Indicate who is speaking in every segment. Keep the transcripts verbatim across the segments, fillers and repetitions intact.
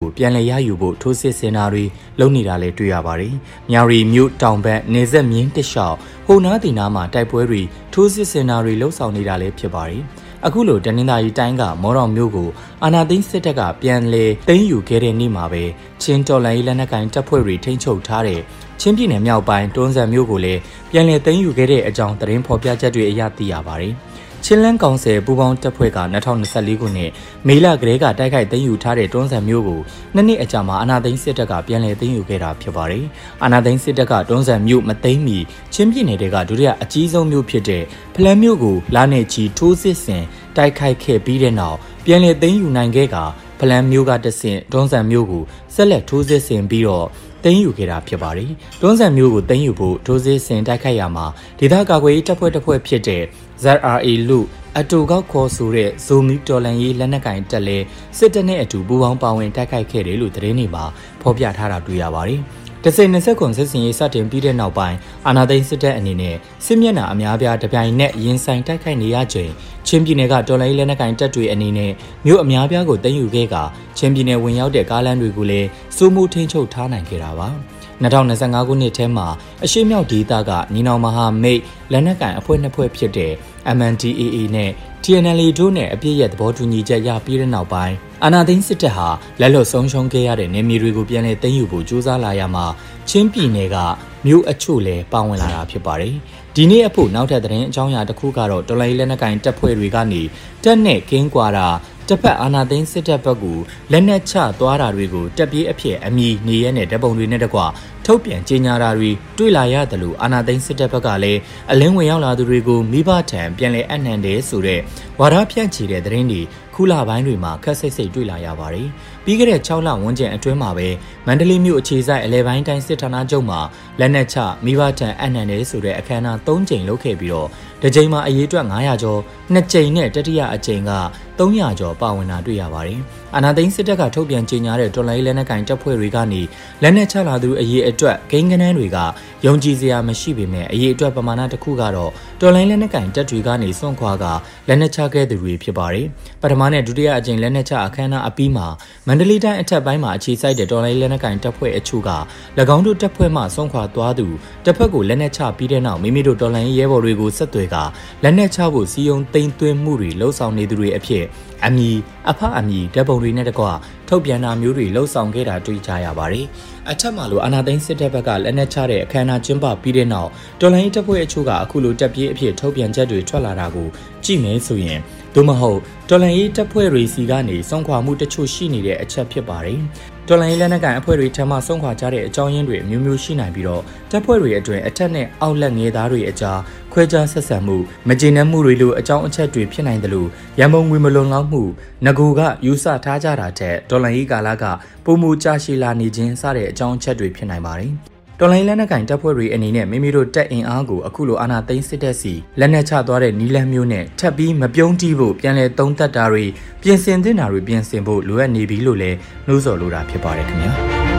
Speaker 1: ပြန်လည်ရယူဖို့ထိုးစစ်ဆင်တာတွေလုပ်နေတာလည်းတွေ့ရပါတယ်။မြောက်ရီမြို့တောင်ဘက်နေဆက်မြင်းတစ်လျှောက်ဟိုနားတီနားမှာတိုက်ပွဲတွေထိုးစစ်ဆင်တာတွေလှုပ်ဆောင်နေတာလည်းဖြစ်ပါတယ်။အခုလိုတနင်္သာရီတိုင်းကမော်တော်မြို့ကိုအာဏာသိမ်းစစ်တပ်ကပြန်လည်သိမ်းယူခဲ့တဲ့နေ့မှာပဲချင်းတော်လိုင်းလက်နက်ကိုင်တပ်ဖွဲ့တွေထိန်းချုပ်ထားတဲ့ချင်းပြည်နယ်မြောက်ပိုင်းတွန်းဇံမြို့ကိုလည်းပြန်လည်သိမ်းယူခဲ့တဲ့အကြောင်းသတင်းဖော်ပြချက်တွေအရသိရပါတယ်။ချင်းလန်းကောင်ဆယ်ပူးပေါင်းတပ်ဖွဲ့က၂၀၂၄ခုနှစ်မေလကလေးကတိုက်ခိုက်သိမ်းယူထားတဲ့တွန်းဇံမြို့ကိုနှစ်နှစ်အကြာမှာအာဏာသိမ်းစစ်တပ်ကပြန်လည်သိမ်းယူခဲ့တာဖြစ်ပါတယ်။အာဏာသိမ်းစစ်တပ်ကတွန်းဇံမြို့မသိမ်းမီချင်းပြည်နယ်တွေကဒုတိယအကြီးဆုံးမြို့ဖြစ်တဲ့ဖလန်းမြို့ကိုလာနေချီထိုးစစ်ဆင်တိုက်ခိုက်ခဲ့ပြီးတဲ့နောက်ပြန်လည်သိမ်းယူနိုင်ခဲ့ကဖလန်းမြို့ကတဆင့်တွန်းဇံမြို့ကိုဆက်လက်ထိုးစစ်ဆင်ပြီးတော့သိမ်းယူခဲ့တာဖြစ်ပါတယ်။တွန်းဇံမြို့ကိုသိမ်းယူဖို့ထိုးစစ်ဆင်တိုက်ခိုက်ရမှာဒေသကာကွယ်ရေးတပ်ဖွဲ့တစ်ဖွဲ့ဖြစ်တဲ့ Z R A လို့အတူကောက်ခေါ်ဆိုတဲ့ဇိုမီတော်လန်ရေးလက်နက်ကင်တက်လဲစစ်တပ်နဲ့အတူပူးပေါင်းပါဝင်တိုက်ခိုက်ခဲ့တယ်လို့သတင်းတွေမှာဖော်ပြထားတာတွေ့ရပါတယ်။တစိမ့်နှစ်ခွန်စစ်စင်ရေးစတင်ပြီးတဲ့နောက်ပိုင်းအာဏာသိမ်းစစ်တပ်အနေနဲ့စစ်မျက်နှာအများပြားတပြိုင်နက်ရင်ဆိုင်တိုက်ခိုက်နေရချိန်ချင်းပြည်နယ်ကတော်လိုင်းလက်နက်ကင်တပ်တွေအနေနဲ့မြို့အများပြားကိုသိမ်းယူခဲ့ကချင်းပြည်နယ်ဝင်ရောက်တဲ့ကားလမ်းတွေကိုလည်းစိုးမိုးထိန်းချုပ်ထားနိုင်ခဲ့တာပါ။၂၀၂၅ခုနှစ်ထဲမှာအရှိမြောက်ဒေသကညီနောင်မဟာမိတ်လက်နက်ကိုင်အဖွဲ့နှစ်ဖွဲ့ဖြစ်တဲ့ M N D A A နဲ့ T N L A တို့နဲ့အပြည့်ရဲ့သဘောတူညီချက်ရပြီးတဲ့နောက်ပိုင်းအာဏာသိမ်းစစ်တပ်ဟာလက်လွတ်ဆုံးရှုံးခဲ့ရတဲ့နေမြေတွေကိုပြန်လည်သိမ်းယူဖို့ကြိုးစားလာရမှာချင်းပြည်နယ်ကမြို့အချို့လည်းပါဝင်လာတာဖြစ်ပါတယ်။ဒီနေ့အဖို့နောက်ထပ်သတင်းအကြောင်းအရာတစ်ခုကတော့တော်လိုင်းလက်နက်ကိုင်တပ်ဖွဲ့တွေကနေတက်နဲ့ကင်းကွာတာတပ်ဖက်အာဏာသိမ်းစစ်တပ်ဘက်ကိုလက်နက်ချသွားတာတွေကိုတပ်ပြေးအဖြစ်အမည်နေရဲနဲ့တပ်ပုံတွေနဲ့တကွထုတ်ပြန်ကြေညာတာတွေတွေ့လာရတယ်လို့အာဏာသိမ်းစစ်တပ်ဘက်ကလည်းအလင်းဝင်ရောက်လာသူတွေကိုမိဘထံပြန်လည်အနှံတယ်ဆိုတဲ့ဝါဒဖြန့်ချီတဲ့သတင်းတွေခုလပိုင်းတွေမှာခက်စိတ်စိတ်တွေ့လာရပါတယ်။ပြီးခဲ့တဲ့၆လဝန်းကျင်အတွင်းမှာပဲမန္တလေးမြို့အခြေစိုက်အလဲပိုင်းတိုင်းစစ်ဌာနချုပ်မှာလက်နက်ချမိဘထံအနှံတယ်ဆိုတဲ့အခမ်းအနား၃ကြိမ်လုပ်ခဲ့ပြီးတော့တစ်ကြိမ်မှာအရေးအတွက်၅ရာကျော်နှစ်ကြိမ်နဲ့တတိယအကြိမ်က၃ရာကျော်ပါဝင်တာတွေ့ရပါတယ်။အာဏာသိမ်းစစ်တပ်ကထုတ်ပြန်ကြေညာတဲ့တော်လိုင်းလက်နက်ကင်တပ်ဖွဲ့တွေကနေလက်နက်ချလာသူအရေးအတွက်ဂိမ်းကနန်းတွေကယုံကြည်စရာမရှိပေမဲ့အရေးအတွက်ပမာဏတစ်ခုကတော့တော်လိုင်းလက်နက်ကင်တပ်တွေကနေစွန့်ခွာကလက်နက်ချခဲ့သူတွေဖြစ်ပါတယ်။ပထမနဲ့ဒုတိယအကြိမ်လက်နက်ချအခမ်းအနားအပြီးမှာမန္တလေးတိုင်းအထက်ပိုင်းမှာအခြေစိုက်တဲ့တော်လိုင်းလက်နက်ကင်တပ်ဖွဲ့အချို့က၎င်းတို့တပ်ဖွဲ့မှစွန့်ခွာသွားသူတစ်ဖက်ကိုလက်နက်ချပြီးတဲ့နောက်မိမိတို့တော်လိုင်းရဲဘော်တွေကိုဆက်သွယ်ကလက်နက်ချဖို့စီယုံသိမ်းသွင်းမှုတွေလှုံ့ဆော်နေသူတွေအဖြစ်အမည်အဖအမည်ဓာတ်ပုံတွေနဲ့တကွထုတ်ပြန်တာမျိုးတွေလှုံ့ဆော်ခဲ့တာတွေ့ကြရပါတယ်။အထက်မှာလိုအာနာသိန်းစစ်တပ်ဘက်ကလက်နက်ချတဲ့အခမ်းအနားကျင်းပပြီးတဲ့နောက်တော်လိုင်းတပ်ဖွဲ့အချို့ကအခုလိုတပ်ပြေးအဖြစ်ထုတ်ပြန်ချက်တွေထွက်လာတာကိုကြည့်မယ်ဆိုရင်သို့မဟုတ်တော်လိုင်းတပ်ဖွဲ့တွေစီကနေစွန့်ခွာမှုတချို့ရှိနေတဲ့အချက်ဖြစ်ပါတယ်။တော်လိုင်းလက်နက်ကန်အဖွဲ့တွေထံမှစွန့်ခွာကြတဲ့အကြောင်းရင်းတွေအမျိုးမျိုးရှိနိုင်ပြီးတော့တပ်ဖွဲ့တွေအတွင်းအထက်နဲ့အောက်လက်ငယ်သားတွေအကြားခွဲခြားဆက်ဆံမှုမကျေနပ်မှုတွေလိုအကြောင်းအချက်တွေဖြစ်နိုင်တယ်လို့ရန်ပုံငွေမလုံလောက်မှုငကူကယူဆထားကြတာတဲ့တော်လိုင်းကာလကပုံမူကြရှိလာနေခြင်းစတဲ့အကြောင်းအချက်တွေဖြစ်နိုင်ပါတယ်။တော်လိုင်းလက်နက်ကင်တပ်ဖွဲ့တွေအနေနဲ့မိမိတို့တပ်အင်အားကိုအခုလိုအာဏာသိမ်းစစ်တပ်စီလက်နက်ချသွားတဲ့နီလန်းမျိုးနဲ့ထပ်ပြီးမပြုံးတီးဖို့ပြန်လည်သုံးသပ်တာတွေပြင်ဆင်သင့်တာတွေပြင်ဆင်ဖို့လိုအပ်နေပြီလို့လည်းနှိုးဆော်လိုတာဖြစ်ပါတယ်ခင်ဗျာ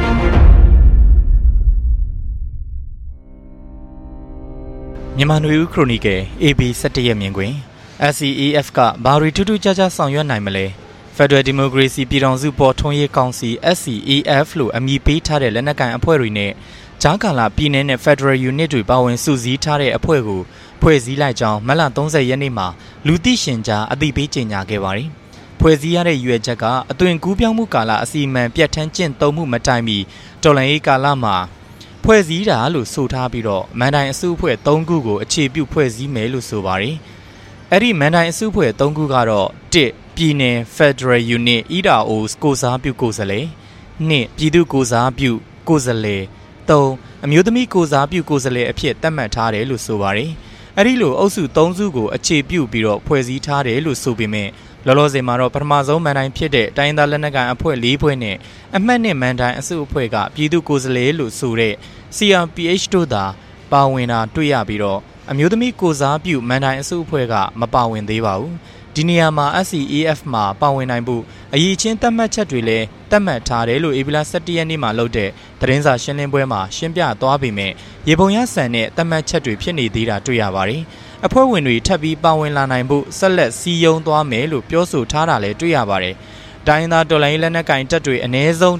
Speaker 1: မြန်မာနွေဦးခရိုနီကယ် A B ၁၁ ရက်မြင်ကွင်း S C A F ကဘာရီထူးထူးခြားခြားဆောင်ရွက်နိုင်မလဲFederal Democracy ပြည်ထောင်စုပေါ်ထွန်းရေးကောင်စီ S C A F လို့အမည်ပေးထားတဲ့လက်နက်ကိုင်အဖွဲ့တွေနဲ့ဂျာကာလာပြည်နယ်နဲ့ Federal Unit တွေပါဝင်စုစည်းထားတဲ့အဖွဲ့ကိုဖွဲ့စည်းလိုက်ကြောင်းမတ်လ၃၀ရက်နေ့မှာလူသိရှင်ကြားအသိပေးကြေညာခဲ့ပါတယ်။ဖွဲ့စည်းရတဲ့ရွေချက်ကအသွင်ကူးပြောင်းမှုကာလအစီအမံပြတ်ထန်းကျင့်သုံးမှုမတိုင်မီတော်လှန်ရေးကာလမှာဖွဲ့စည်းတာလို့ဆိုထားပြီးတော့မန်တိုင်အစုအဖွဲ့၃ခုကိုအခြေပြုဖွဲ့စည်းမယ်လို့ဆိုပါတယ်။အဲ့ဒီမန်တိုင်အစုအဖွဲ့၃ခုကတော့တစ်ပြည်နယ် Federal Unit အီဒါအိုကိုစားပြုကိုယ်စားလှယ်နှစ်ပြည်သူကိုစားပြုကိုယ်စားလှယ်သုံးအမျိုးသမီးကိုစားပြုကိုယ်စားလှယ်အဖြစ်သတ်မှတ်ထားတယ်လို့ဆိုပါတယ်။အဲဒီလိုအုပ်စု၃စုကိုအခြေပြုပြီးတော့ဖွဲ့စည်းထားတယ်လို့ဆိုပေမဲ့လောလောဆယ်မှာတော့ပထမဆုံးမန်တိုင်းဖြစ်တဲ့တိုင်းသားလက်နက်ကိုင်အဖွဲ့၄ဖွဲ့နဲ့အမှတ်နဲ့မန်တိုင်းအစုအဖွဲ့ကပြည်သူကိုယ်စားလှယ်လို့ဆိုတဲ့ C R P H တို့သာပါဝင်တာတွေ့ရပြီးတော့အမျိုးသမီးကိုစားပြုမန်တိုင်းအစုအဖွဲ့ကမပါဝင်သေးပါဘူး။ဒီနေရာမှာ S C A F မှာပါဝင်နိုင်ဖို့အရေးချင်းသတ်မှတ်ချက်တွေလည်းသတ်မှတ်ထားတယ်လို့ဧပြီလ၁၁ရက်နေ့မှာလုပ်တဲ့သတင်းစာရှင်းလင်းပွဲမှာရှင်းပြသွားပေမဲ့ရေပုံရဆန်တဲ့သတ်မှတ်ချက်တွေဖြစ်နေသေးတာတွေ့ရပါတယ်။အဖွဲ့ဝင်တွေထပ်ပြီးပါဝင်လာနိုင်ဖို့ဆက်လက်စီယုံသွားမယ်လို့ပြောဆိုထားတာလည်းတွေ့ရပါတယ်။တိုင်းသားတော်လိုင်းလက်နက်ကင်တပ်တွေအ ਨੇ ဆုံး